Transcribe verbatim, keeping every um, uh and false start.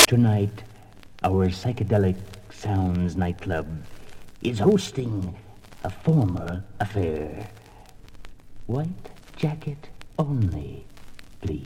Tonight, our Psychedelic Sounds nightclub is hosting a formal affair. White jacket only, please.